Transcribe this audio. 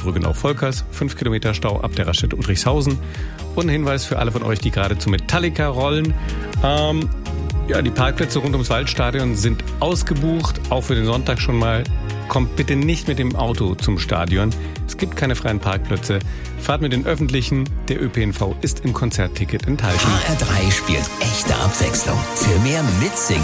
Brüggenau Volkers, 5 Kilometer Stau ab der Raststätte Udrichshausen. Und ein Hinweis für alle von euch, die gerade zu Metallica rollen. Die Parkplätze rund ums Waldstadion sind ausgebucht, auch für den Sonntag schon mal. Kommt bitte nicht mit dem Auto zum Stadion. Es gibt keine freien Parkplätze. Fahrt mit den Öffentlichen. Der ÖPNV ist im Konzertticket enthalten. HR3 spielt echte Abwechslung. Für mehr Mitsingen